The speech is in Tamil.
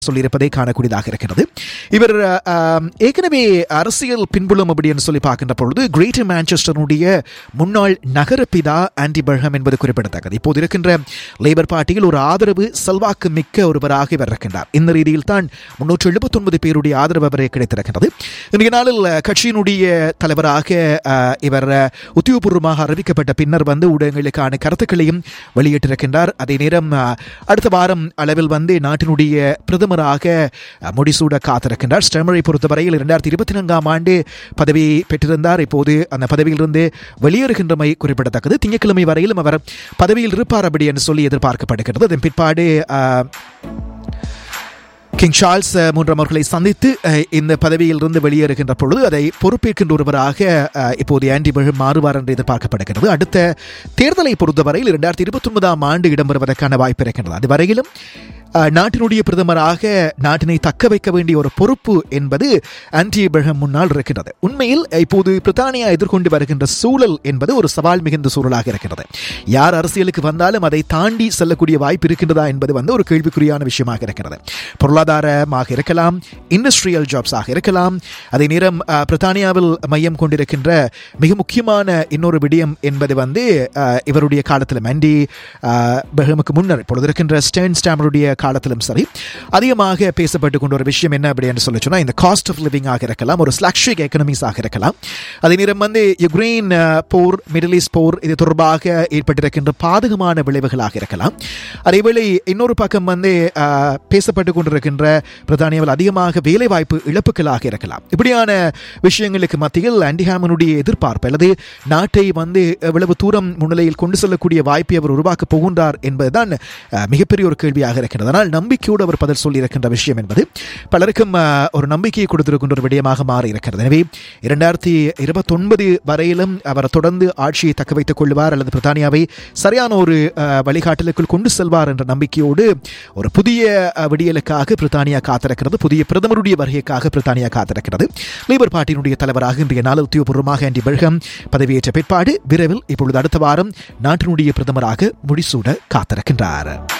சொல்லியிருப்பதை காணக்கூடியதாக இருக்கிறது. இவர் ஏற்கனவே அரசியல் பின்புலம் அப்படின்னு சொல்லி பார்க்கின்ற பொழுது கிரேட்டர் மான்செஸ்டருடைய முன்னாள் நகரப்பிதா ஆண்டி பர்ஹம் என்பது குறிப்பிடத்தக்கது. இப்போது இருக்கின்ற லேபர் பார்ட்டியில் ஒரு ஆதரவு செல்வாக்கு மிக்க ஒருவராக இவர் இருக்கின்றார். இந்த ரீதியில் தான் 379 பேருடைய ஆதரவு அவரை கிடைத்திருக்கிறது. இன்றைய நாளில் கட்சியினுடைய தலைவராக இவர் உத்தியோகபூர்வமாக அறிவிக்கப்பட்ட பின்னர் ஊடகங்களுக்கான கருத்துக்களையும் வெளியிட்டிருக்கின்றார். அதே நேரம் அடுத்த வாரம் அளவில் நாட்டினுடைய பிரதமராக முடிசூட காத்திருக்கின்றார். ஸ்டர்மரை பொறுத்தவரையில் 2024ஆம் ஆண்டு பதவியை பெற்றிருந்தார். இப்போது அந்த பதவியிலிருந்து வெளியேறுகின்றமை குறிப்பிடத்தக்கது. திங்கட்கிழமை வரையிலும் அவர் பதவியில் இருப்பார் அப்படி என்று சொல்லி எதிர்பார்க்கப்படுகிறது. அதன் பிற்பாடு கிங் சார்ல்ஸ் மூன்றாம் அவர்களை சந்தித்து இந்த பதவியிலிருந்து வெளியேறுகின்ற பொழுது அதை பொறுப்பேற்கின்ற ஒருவராக இப்போது ஆண்டி பர்ஹம் மாறுவார் என்று எதிர்பார்க்கப்படுகிறது. அடுத்த தேர்தலை பொறுத்தவரையில் 2029ஆம் ஆண்டு இடம்பெறுவதற்கான வாய்ப்பு இருக்கின்றது. அதுவரையிலும் நாட்டினுடைய பிரதமராக நாட்டினை தக்க வைக்க வேண்டிய ஒரு பொறுப்பு என்பது ஆண்டி பர்ஹம் முன்னால் இருக்கின்றது. உண்மையில் இப்போது பிரித்தானியா எதிர்கொண்டு வருகின்ற சூழல் என்பது ஒரு சவால் மிகுந்த சூழலாக இருக்கிறது. யார் அரசியலுக்கு வந்தாலும் அதை தாண்டி செல்லக்கூடிய வாய்ப்பு இருக்கின்றதா என்பது ஒரு கேள்விக்குறியான விஷயமாக இருக்கிறது. பொருளாதாரமாக இருக்கலாம், இண்டஸ்ட்ரியல் ஜாப்ஸாக இருக்கலாம். அதே நேரம் பிரித்தானியாவில் மையம் கொண்டிருக்கின்ற மிக முக்கியமான இன்னொரு விடயம் என்பது இவருடைய காலத்தில் ஆண்டி பர்ஹமுக்கு முன்னர் இப்பொழுது இருக்கின்ற ஸ்டேர்ன் ஸ்டாமருடைய காலத்திலும் சரி அதிகமாக பேசப்பட்டுக் கொண்ட ஒரு விஷயம் என்ன அப்படின்னு சொல்லி சொன்னா இந்த காஸ்ட் ஆஃப் லிவிங் ஆக இருக்கலாம், ஒரு ஸ்லாக்ஷிக் எக்கனமிஸ் ஆக இருக்கலாம். அதே நேரம் யுக்ரைன் போர், மிடில் ஈஸ்ட் போர் இது தொடர்பாக ஏற்பட்டிருக்கின்ற பாதகமான விளைவுகளாக இருக்கலாம். அதேவேளை இன்னொரு பக்கம் பேசப்பட்டுக் கொண்டிருக்கின்ற பிரித்தானியாவில் அதிகமாக வேலை வாய்ப்பு இழப்புகளாக இருக்கலாம். இப்படியான விஷயங்களுக்கு மத்தியில் ஆண்டி ஹாமனுடைய எதிர்பார்ப்பு அல்லது நாட்டை எவ்வளவு தூரம் முன்னிலையில் கொண்டு செல்லக்கூடிய வாய்ப்பை அவர் உருவாக்க போகின்றார் என்பதுதான் மிகப்பெரிய ஒரு கேள்வியாக இருக்கிறது. அதனால் நம்பிக்கையோடு அவர் பதில் சொல்லி இருக்கின்ற விஷயம் என்பது பலருக்கும் ஒரு நம்பிக்கையை கொடுத்திருக்கின்ற ஒரு விடயமாக மாறி இருக்கிறது. எனவே 2029 வரையிலும் அவர் தொடர்ந்து ஆட்சியை தக்க வைத்துக் கொள்வார் அல்லது பிரித்தானியாவை சரியான ஒரு வழிகாட்டலுக்குள் கொண்டு செல்வார் என்ற நம்பிக்கையோடு ஒரு புதிய விடியலுக்காக பிரித்தானியா காத்திருக்கிறது. புதிய பிரதமருடைய வருகைக்காக பிரித்தானியா காத்திருக்கிறது. லேபர் பார்ட்டியினுடைய தலைவராக இன்றைய நாள் உத்தியோகபூர்வமாக ஆண்டி பர்ஹம் பதவியேற்ற பிற்பாடு விரைவில் இப்பொழுது அடுத்த வாரம் நாட்டினுடைய பிரதமராக முடிசூட காத்திருக்கின்றார்.